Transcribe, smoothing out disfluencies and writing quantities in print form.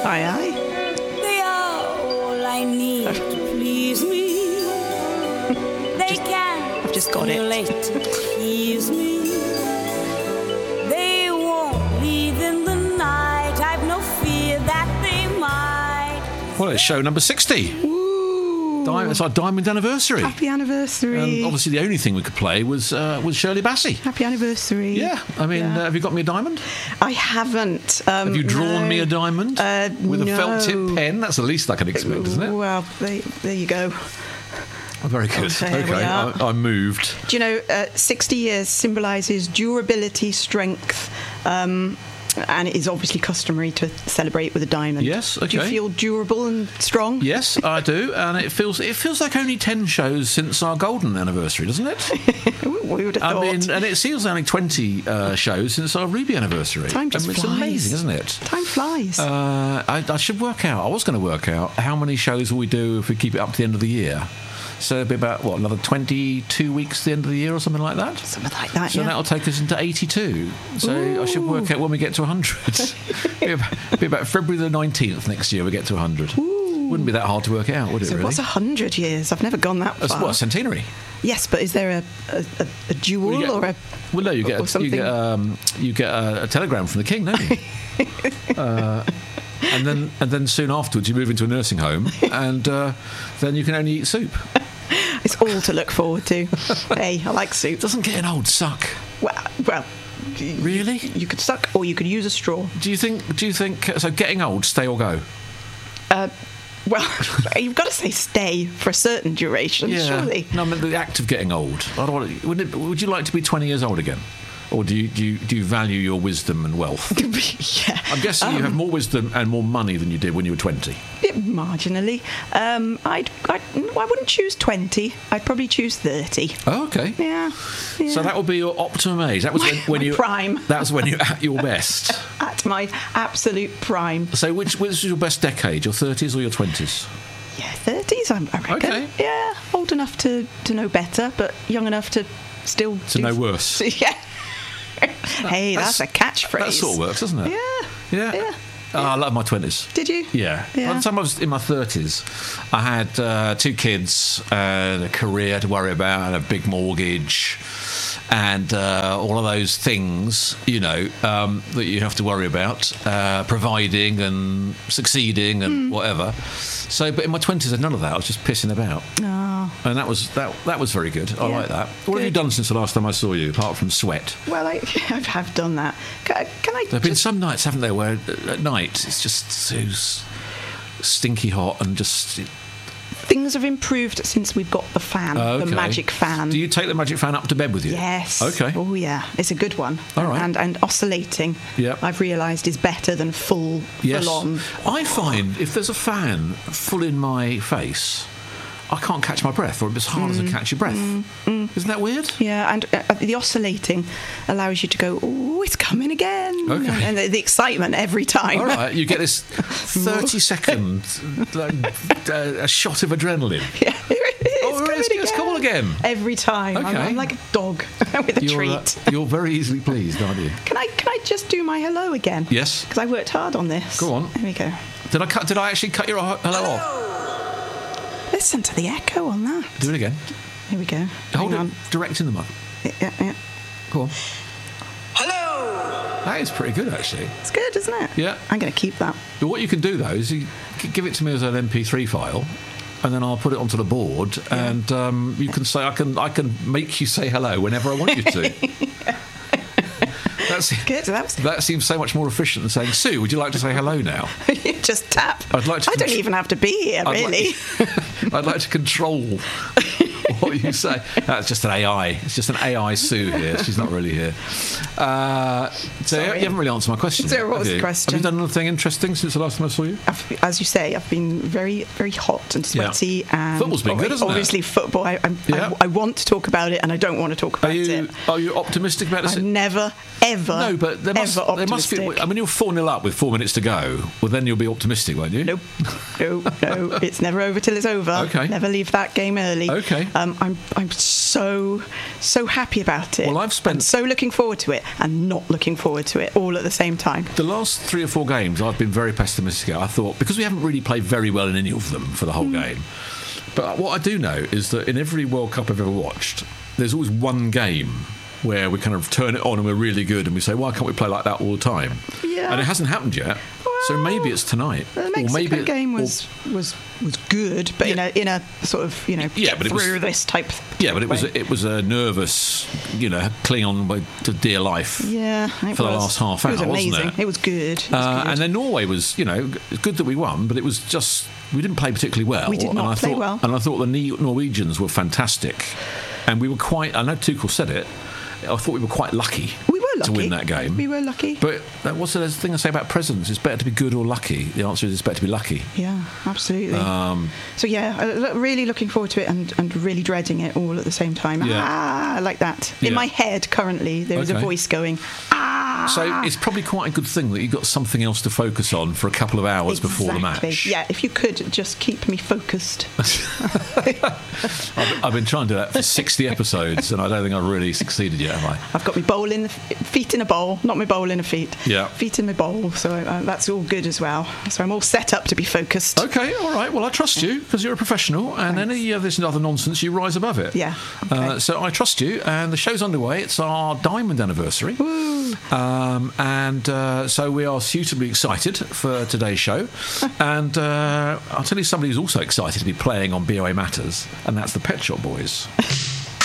Aye, aye. They are all I need to please me. They can I've just got it. stimulate and tease me. They won't leave in the night. I've no fear that they might. Well, it's show number 60. It's our diamond anniversary. Happy anniversary. Obviously, the only thing we could play was Shirley Bassey. Happy anniversary. Yeah, I mean, have you got me a diamond? I haven't. Have you drawn me a diamond with a no. felt tip pen? That's the least I can expect, isn't it? Well, there you go. Oh, very good. Here we Okay, are. I'm moved. Do you know, 60 years symbolises durability, strength, and it is obviously customary to celebrate with a diamond. Yes, okay. Do you feel durable and strong? Yes, I do, and it feels like only 10 shows since our golden anniversary, doesn't it? We would have I thought. mean, and it feels only 20 shows since our ruby anniversary. Time just It's flies. amazing, isn't it? Time flies. I should work out. I was going to work out how many shows will we do if we keep it up to the end of the year. So it'll be about, another 22 weeks to the end of the year or something like that? Something like that, So yeah. that'll take us into 82. So I should work out when we get to 100. be about February the 19th next year we get to 100. Wouldn't be that hard to work out, would it, So really? what's 100 years? I've never gone that That's far. what, centenary? Yes, but is there a jewel You get- or a... Well, no, you or get something? you get a telegram from the king, don't you? And then soon afterwards you move into a nursing home, and then you can only eat soup. It's all to look forward to. Hey, I like soup. Doesn't getting old suck? Well, Really? you could suck or you could use a straw. Do you think so? Getting old, stay or go? Well, you've got to say stay for a certain duration, surely. No, I mean the act of getting old. I don't want to, would you like to be 20 years old again? Or do you value your wisdom and wealth? Yeah. I'm guessing you have more wisdom and more money than you did when you were 20. Marginally. I wouldn't choose 20. I'd probably choose 30. Oh, okay. Yeah. So that would be your optimum age. That was when My you prime. That was when you're at your best. At my absolute prime. So which was your best decade? Your 30s or your 20s? Yeah, 30s, I reckon. Okay. Yeah, old enough to know better, but young enough to still... To know worse. Yeah. Hey, that's a catchphrase. That sort of works, doesn't it? Yeah. Oh, I love my 20s. Did you? Yeah. By the time I was in my 30s, I had 2 kids and a career to worry about and a big mortgage and all of those things, that you have to worry about, providing and succeeding and whatever. So, but in my 20s, I had none of that. I was just pissing about. Oh. And that was very good. I like that. What have you done since the last time I saw you, apart from sweat? Well, I have done that. Can I There have been some nights, haven't there, where at night it's just so stinky hot and just... Things have improved since we've got the fan, the magic fan. Do you take the magic fan up to bed with you? Yes. Okay. Oh, yeah. It's a good one. All right. And oscillating, Yep. I've realised, is better than full on. I find if there's a fan full in my face, I can't catch my breath, or it's hard to catch your breath. Isn't that weird? Yeah, and the oscillating allows you to go, oh, it's coming again. Okay. And the excitement every time. All right, you get this 30-second a shot of adrenaline. Yeah, It's cool again. Every time. Okay. I'm like a dog with a treat. You're very easily pleased, aren't you? Can I just do my hello again? Yes. Because I worked hard on this. Go on. There we go. Did I actually cut your hello off? Listen to the echo on that. Do it again. Here we go. Hold Hang on. it direct in the mug. Yeah. Go on. Hello! That is pretty good, actually. It's good, isn't it? Yeah. I'm going to keep that. But what you can do, though, is you give it to me as an MP3 file, and then I'll put it onto the board, and you can say, I can make you say hello whenever I want you to. Good. That seems so much more efficient than saying, Sue, would you like to say hello now? You just tap. I'd like to I don't even have to be here, really. I'd like to control what you say. That's just an AI. It's just an AI Sue here. She's not really here. So you haven't really answered my question. So what was the question? Have you done anything interesting since the last time I saw you? As you say, I've been very, very hot and sweety. And Football's been good, hasn't it? Obviously, football. I want to talk about it, and I don't want to talk about it. Are you optimistic about this? I'm never, ever, no, but there must optimistic. be. I mean, you're 4-0 up with 4 minutes to go. Well, then you'll be optimistic, won't you? Nope. No. It's never over till it's over. Okay. Never leave that game early. Okay. I'm so happy about it. Well, I'm so looking forward to it and not looking forward to it all at the same time. The last 3 or 4 games, I've been very pessimistic. I thought, because we haven't really played very well in any of them for the whole game. But what I do know is that in every World Cup I've ever watched, there's always one game where we kind of turn it on and we're really good and we say, why can't we play like that all the time? Yeah. And it hasn't happened yet. So maybe it's tonight. The Mexico game was good, but in a sort of through this type. Yeah, but it was a nervous, clinging on to dear life. Yeah, for the last half hour. It was amazing. Wasn't it? It was good. And then Norway was, it's good that we won, but it was just we didn't play particularly well. We did not play well. And I thought the Norwegians were fantastic, and we were quite. I know Tuchel said it. I thought we were quite lucky. To win that game. We were lucky. But what's the thing I say about presidents? It's better to be good or lucky. The answer is it's better to be lucky. Yeah, absolutely. So really looking forward to it and really dreading it all at the same time. Yeah. Like that. In my head currently there is a voice going, So it's probably quite a good thing that you've got something else to focus on for a couple of hours before the match. Yeah, if you could just keep me focused. I've been trying to do that for 60 episodes and I don't think I've really succeeded yet, have I? I've got my feet in a bowl, not my bowl in a feet. Yeah. Feet in my bowl, so that's all good as well. So I'm all set up to be focused. Okay, all right. Well, I trust you because you're a professional, and any of this other nonsense, you rise above it. Yeah. Okay. So I trust you, and the show's underway. It's our diamond anniversary. Woo. So we are suitably excited for today's show. And I'll tell you somebody who's also excited to be playing on BOA Matters, and that's the Pet Shop Boys.